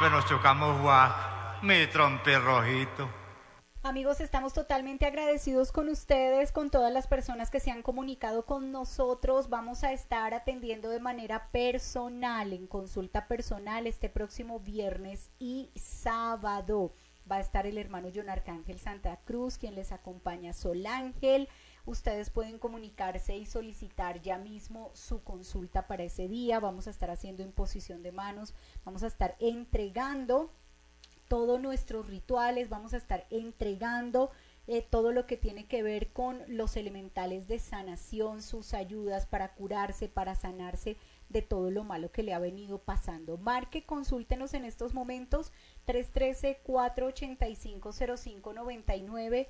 siempre nos chocamos, mi trompe rojito. Amigos, estamos totalmente agradecidos con ustedes, con todas las personas que se han comunicado con nosotros. Vamos a estar atendiendo de manera personal, en consulta personal, este próximo viernes y sábado. Va a estar el hermano John Arcángel Santa Cruz, quien les acompaña, Sol Ángel. Ustedes pueden comunicarse y solicitar ya mismo su consulta para ese día. Vamos a estar haciendo imposición de manos, vamos a estar entregando todos nuestros rituales, vamos a estar entregando todo lo que tiene que ver con los elementales de sanación, sus ayudas para curarse, para sanarse de todo lo malo que le ha venido pasando. Marque, consúltenos en estos momentos, 313-485-0599,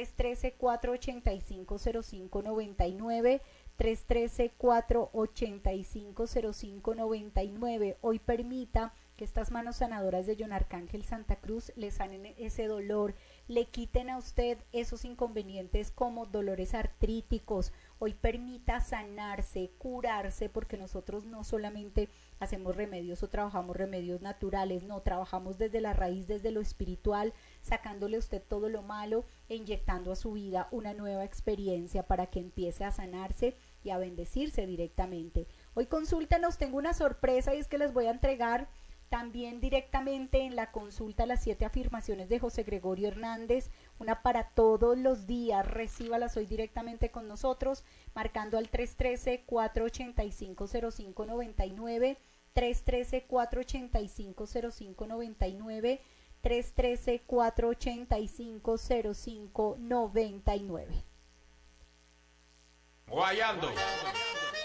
313-485-0599, 313-485-0599. Hoy permita que estas manos sanadoras de John Arcángel Santa Cruz le sanen ese dolor, le quiten a usted esos inconvenientes como dolores artríticos. Hoy permita sanarse, curarse, porque nosotros no solamente hacemos remedios o trabajamos remedios naturales, no, trabajamos desde la raíz, desde lo espiritual, sacándole a usted todo lo malo e inyectando a su vida una nueva experiencia para que empiece a sanarse y a bendecirse directamente. Hoy consúltenos, tengo una sorpresa y es que les voy a entregar también directamente en la consulta las 7 afirmaciones de José Gregorio Hernández, una para todos los días. Recíbalas hoy directamente con nosotros, marcando al 313-485-0599, 313-485-0599, 313-485-0599. Guayando.